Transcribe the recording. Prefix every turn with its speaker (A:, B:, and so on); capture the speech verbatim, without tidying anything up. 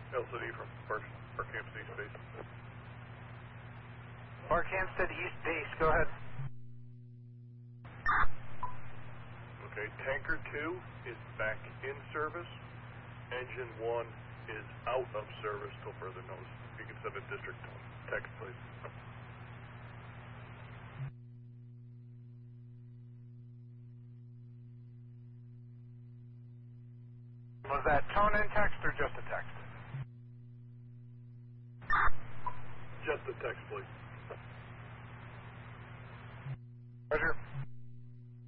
A: L C D from Park, Park Campus East Base.
B: Park Hampstead East Base, go ahead.
A: Okay, tanker two is back in service. Engine one is out of service till further notice. You can send a district text, please.
B: Was that tone in text or just a text?
A: Just a text, please.
B: Roger.